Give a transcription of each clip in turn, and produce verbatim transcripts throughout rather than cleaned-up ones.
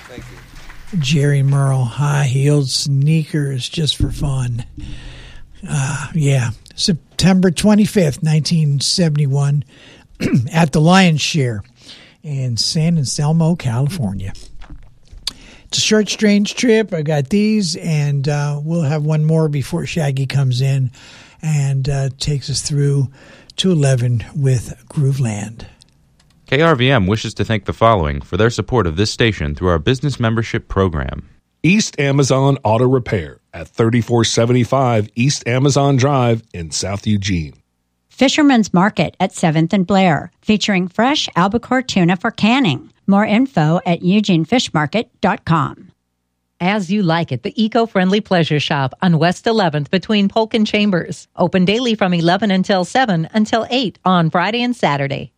Thank you. Jerry Merle, high-heeled sneakers just for fun. Uh, yeah, September twenty-fifth, nineteen seventy-one, at the Lion's Share in San Anselmo, California. It's a short, strange trip. I got these, and uh, we'll have one more before Shaggy comes in and uh, takes us through to eleven with Grooveland. K R V M wishes to thank the following for their support of this station through our business membership program. East Amazon Auto Repair at thirty-four seventy-five East Amazon Drive in South Eugene. Fisherman's Market at seventh and Blair, featuring fresh albacore tuna for canning. More info at eugene fish market dot com. As You Like It, the eco-friendly pleasure shop on West eleventh between Polk and Chambers. Open daily from eleven until seven until eight on Friday and Saturday.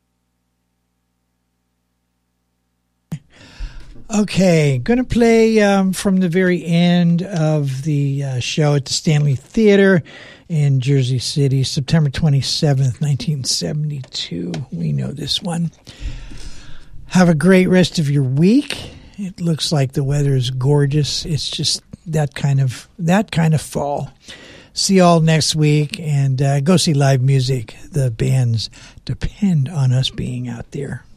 Okay, going to play um, from the very end of the uh, show at the Stanley Theater in Jersey City, September twenty-seventh, nineteen seventy-two. We know this one. Have a great rest of your week. It looks like the weather is gorgeous. It's just that kind of that kind of fall. See you all next week, and uh, go see live music. The bands depend on us being out there.